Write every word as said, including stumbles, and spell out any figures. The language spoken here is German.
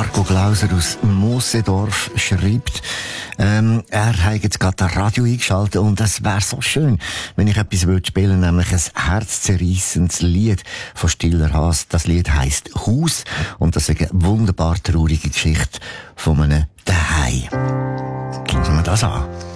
Marco Glauser aus Moossedorf schreibt, ähm, er hat jetzt gerade das Radio eingeschaltet und es wäre so schön, wenn ich etwas würde spielen, nämlich ein herzzerreissendes Lied von Stiller Haas. Das Lied heisst Haus und das ist eine wunderbar traurige Geschichte von einem Daheim. Hören wir das an.